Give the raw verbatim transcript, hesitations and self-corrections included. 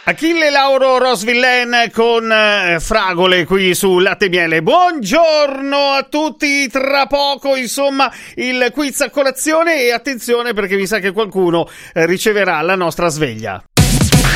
Achille Lauro Rosvillen con eh, fragole qui su Latte e Miele. Buongiorno a tutti, tra poco insomma il quiz a colazione e attenzione perché mi sa che qualcuno eh, riceverà la nostra sveglia.